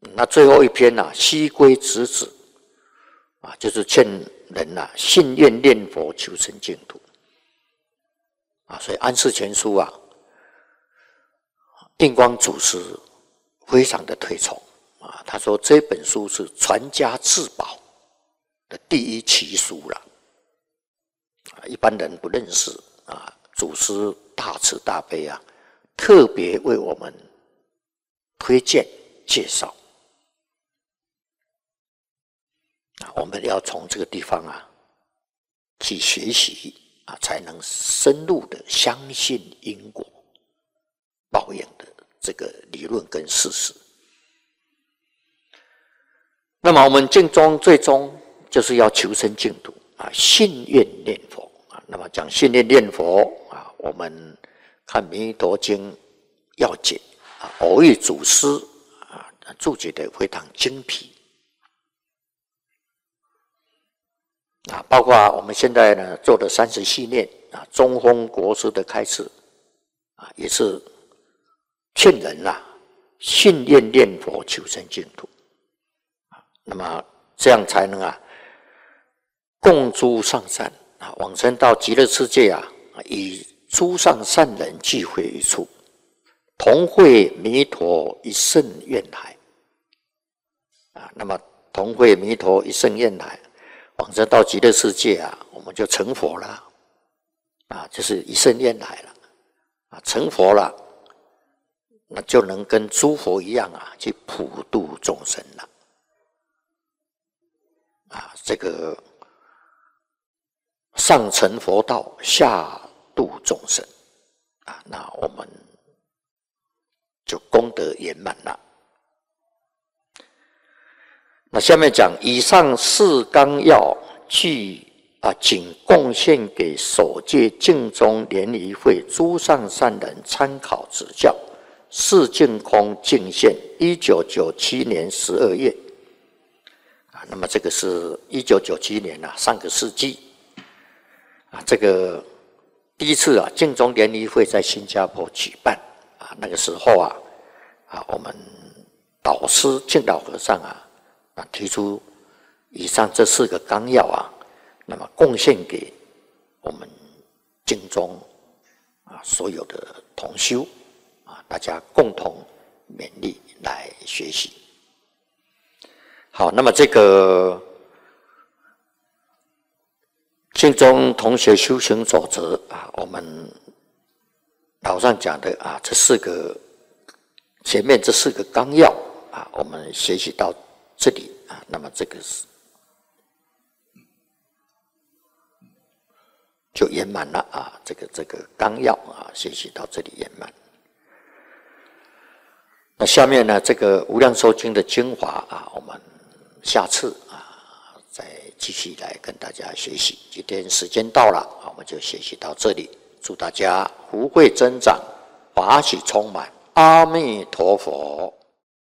那最后一篇啊，西归直指啊，就是劝人啊信愿念佛求生净土啊。所以安世全书啊，印光祖师非常的推崇啊。他说这本书是传家至宝的第一奇书了，一般人不认识啊。祖师大慈大悲啊，特别为我们推荐介绍。我们要从这个地方啊去学习啊，才能深入的相信因果报应的这个理论跟事实。那么我们净宗最终就是要求生净土啊，信愿念佛啊。那么讲信愿念佛啊，我们看《弥陀经》要解啊，偶遇祖师啊注解的非常精辟。啊，包括我们现在呢做的30系念啊，中峰国师的开示啊，也是劝人啊信愿念佛求生净土啊，那么这样才能啊共诸上善啊，往生到极乐世界啊，与诸上善人聚会一处，同会弥陀一圣愿海啊，那么同会弥陀一圣愿海。往生到极乐世界啊，我们就成佛了啊，就是一圣愿来了啊，成佛了，那就能跟诸佛一样啊，去普度众生了啊。这个上成佛道，下度众生啊，那我们就功德圆满了。那下面讲以上4纲要仅贡献给首届净宗联谊会诸上善人参考指教。释净空净现1997年12月啊，那么这个是1997年啊，上个世纪啊，这个第一次啊净宗联谊会在新加坡举办啊，那个时候啊我们导师净老和尚啊提出以上这4个纲要啊，那么贡献给我们净宗啊所有的同修啊，大家共同勉励来学习。好，那么这个净宗同学修行守则啊，我们老上讲的啊，前面这4个纲要啊，我们学习到这里啊，那么这个是就圆满了啊，这个纲要啊，学习到这里圆满。那下面呢，这个无量寿经的精华啊，我们下次啊再继续来跟大家学习。今天时间到了啊，我们就学习到这里。祝大家福慧增长，法喜充满。阿弥陀佛。